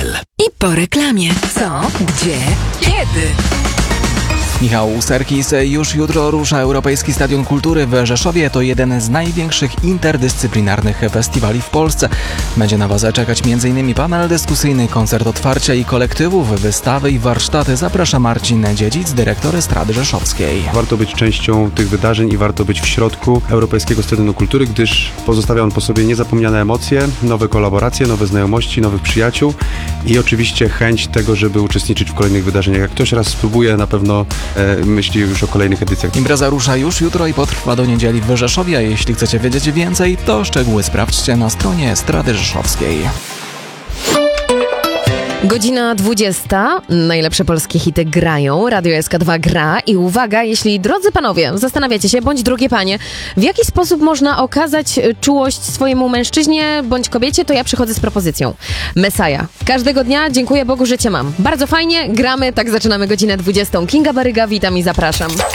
radio.pl. I po reklamie. Co? Gdzie? Kiedy? Michał Serkis. Już jutro rusza Europejski Stadion Kultury w Rzeszowie. To jeden z największych interdyscyplinarnych festiwali w Polsce. Będzie na Was czekać m.in. panel dyskusyjny, koncert otwarcia i kolektywów, wystawy i warsztaty. Zaprasza Marcin Dziedzic, dyrektor Estrady Rzeszowskiej. Warto być częścią tych wydarzeń i warto być w środku Europejskiego Stadionu Kultury, gdyż pozostawia on po sobie niezapomniane emocje, nowe kolaboracje, nowe znajomości, nowych przyjaciół i oczywiście chęć tego, żeby uczestniczyć w kolejnych wydarzeniach. Jak ktoś raz spróbuje, na pewno myśli już o kolejnych edycjach. Impreza rusza już jutro i potrwa do niedzieli w Rzeszowie. A jeśli chcecie wiedzieć więcej, to szczegóły sprawdźcie na stronie Estrady Rzeszowskiej. Godzina 20. Najlepsze polskie hity grają. Radio SK2 gra. I uwaga, jeśli, drodzy panowie, zastanawiacie się, bądź drogie panie, w jaki sposób można okazać czułość swojemu mężczyźnie bądź kobiecie, to ja przychodzę z propozycją. Messiah. Każdego dnia dziękuję Bogu, że cię mam. Bardzo fajnie, gramy, tak zaczynamy godzinę 20. Kinga Baryga, witam i zapraszam.